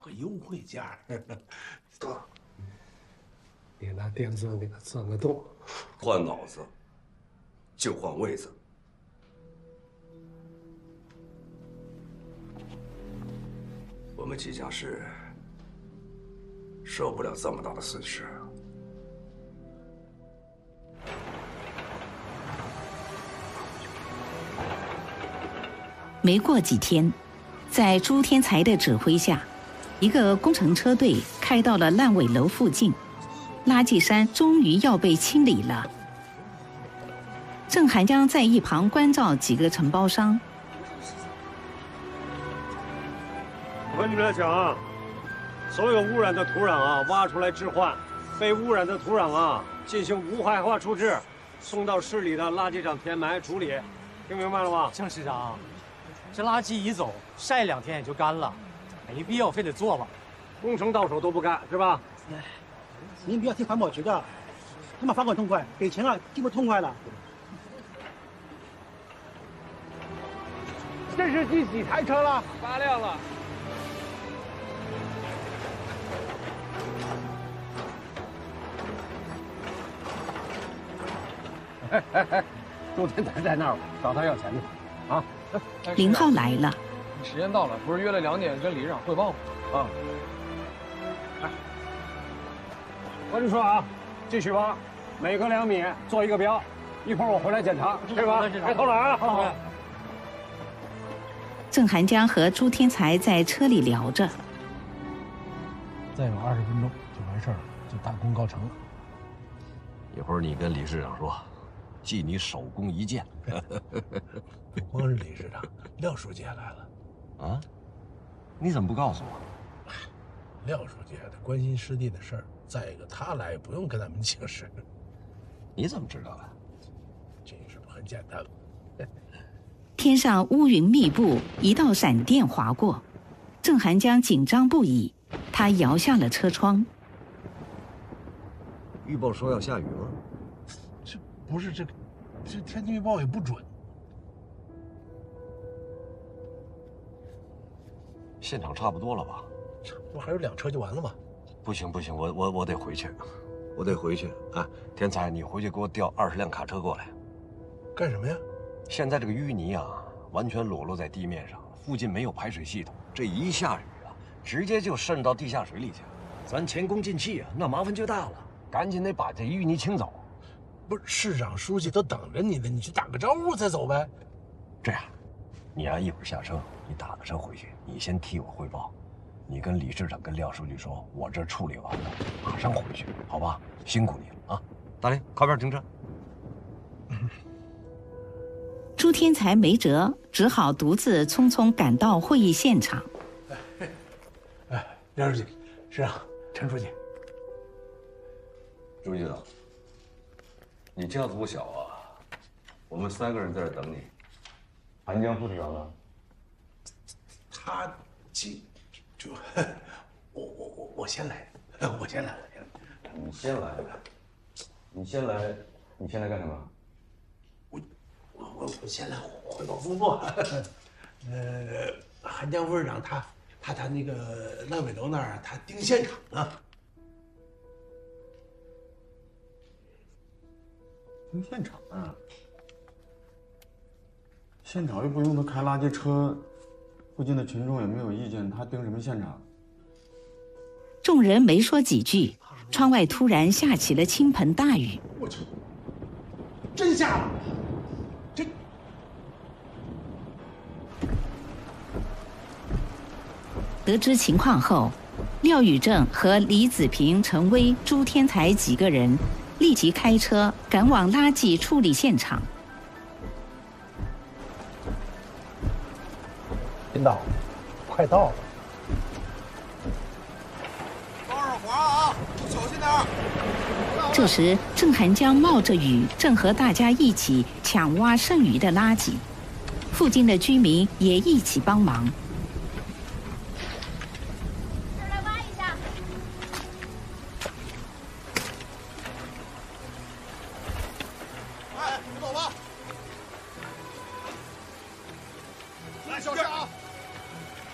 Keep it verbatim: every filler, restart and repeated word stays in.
个优惠价。 哥，你拿电钻给它钻个洞。 换脑子就换位子。我们即将是受不了这么大的损失。 没过几天，在朱天才的指挥下，一个工程车队开到了烂尾楼附近，垃圾山终于要被清理了。郑寒江在一旁关照几个承包商。 我跟你们来讲，所有污染的土壤啊，挖出来置换；被污染的土壤啊，进行无害化处置，送到市里的垃圾场填埋处理。听明白了吗？ 郑市长，这垃圾一走，晒两天也就干了，没必要非得做吧？ 工程到手都不干是吧？ 哎，您不要听环保局的，他们罚款痛快，给钱了就不痛快了。 这是第几台车了？ 八辆了。 哎哎哎，周天才在那儿，找他要钱去。啊， 林浩来了。 时间到了，不是约了两点跟理事长汇报吗？ 啊。来，我跟你说啊，继续挖，每隔两米做一个标，一会儿我回来检查，是吧？开头了啊！好。 郑寒江和朱天才在车里聊着。 再有二十分钟就完事儿了，就大功告成了。 一会儿你跟理事长说，记你手工一件。 不光是理事长，廖书记也来了。 啊？你怎么不告诉我？ 廖书记他关心师弟的事儿，再一个他来不用跟咱们请示。 你怎么知道的？ 这事很简单。 天上乌云密布，一道闪电划过，郑寒江紧张不已，他摇下了车窗。 预报说要下雨吗？ 这不是这个，这天气预报也不准。 现场差不多了吧？ 差不多还有两车就完了吗？ 不行不行，我我我得回去，我得回去啊！天才，你回去给我调二十辆卡车过来。 干什么呀？ 现在这个淤泥啊，完全裸露在地面上，附近没有排水系统，这一下雨啊，直接就渗到地下水里去了。咱前功尽弃啊，那麻烦就大了。赶紧得把这淤泥清走。 不是，市长书记都等着你呢，你去打个招呼再走呗。 这样，你啊一会儿下车，你打个车回去，你先替我汇报。你跟理事长跟廖书记说，我这处理完了，马上回去，好吧？辛苦你了啊！大林，靠边停车。 朱天才没辙，只好独自匆匆赶到会议现场。 哎，哎，廖书记，市长，陈书记。 朱局长，你架子不小啊，我们三个人在这等你。韩江副市长呢？ 他今就我我我我先来，我先来， 你先来，你先来，你先来干什么？ 我我我我先来汇报工作。呃，韩江副市长他他他那个烂尾楼那儿他盯现场呢。 盯现场啊！现场又不用他开垃圾车，附近的群众也没有意见，他盯什么现场？ 众人没说几句，窗外突然下起了倾盆大雨。 我去，真下了！这得知情况后，廖宇正和李子平、陈威、朱天才几个人立即开车赶往垃圾处理现场。 领导，快到了。 帮上滑啊，小心点儿。 这时，郑寒江冒着雨，正和大家一起抢挖剩余的垃圾，附近的居民也一起帮忙。